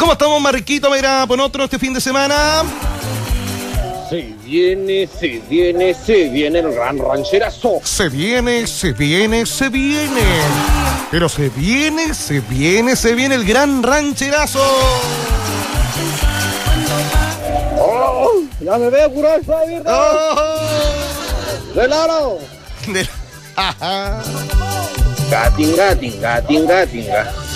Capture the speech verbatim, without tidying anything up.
¿Cómo estamos, Marquito Mira Ponotro, este fin de semana? Se viene, se viene, se viene el gran rancherazo. Se viene, se viene, se viene. Pero se viene, se viene, se viene el gran rancherazo. Oh, ya me veo curar, ¿sabes? Oh. ¡Del aro! De... Gatinga, tinga, tinga, tinga.